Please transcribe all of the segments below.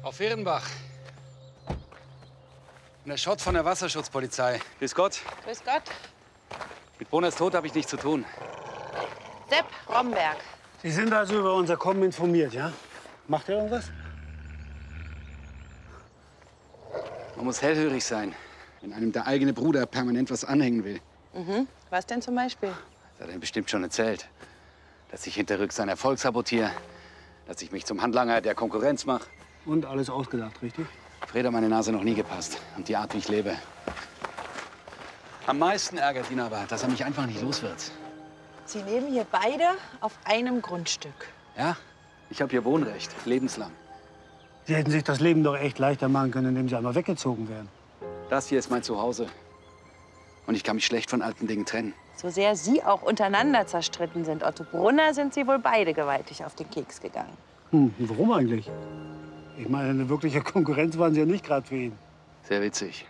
Frau Fehrenbach. Der Schott von der Wasserschutzpolizei. Grüß Gott. Grüß Gott. Mit Bonas Tod habe ich nichts zu tun. Sepp Romberg. Sie sind also über unser Kommen informiert, ja? Macht er irgendwas? Man muss hellhörig sein, wenn einem der eigene Bruder permanent was anhängen will. Mhm. Was denn zum Beispiel? Das hat er ihm bestimmt schon erzählt. Dass ich hinterrücks seinen Erfolg sabotiere. Dass ich mich zum Handlanger der Konkurrenz mache. Und alles ausgedacht, richtig? Fred hat meine Nase noch nie gepasst. Und die Art, wie ich lebe. Am meisten ärgert ihn aber, dass er mich einfach nicht los wird. Sie leben hier beide auf einem Grundstück. Ja, ich habe hier Wohnrecht, lebenslang. Sie hätten sich das Leben doch echt leichter machen können, indem Sie einmal weggezogen wären. Das hier ist mein Zuhause. Und ich kann mich schlecht von alten Dingen trennen. So sehr Sie auch untereinander zerstritten sind, Otto Brunner, sind Sie wohl beide gewaltig auf den Keks gegangen. Warum eigentlich? Ich meine, eine wirkliche Konkurrenz waren Sie ja nicht gerade für ihn. Sehr witzig.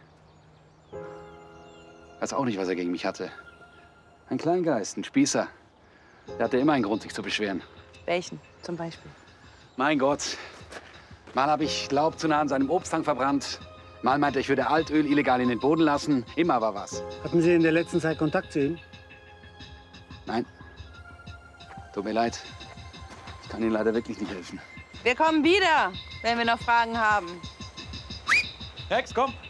Weiß auch nicht, was er gegen mich hatte. Ein Kleingeist, ein Spießer. Der hatte immer einen Grund, sich zu beschweren. Welchen zum Beispiel? Mein Gott. Mal habe ich Laub zu nah an seinem Obsthang verbrannt. Mal meinte, ich würde Altöl illegal in den Boden lassen. Immer war was. Hatten Sie in der letzten Zeit Kontakt zu ihm? Nein. Tut mir leid. Ich kann Ihnen leider wirklich nicht helfen. Wir kommen wieder, wenn wir noch Fragen haben. Rex, komm.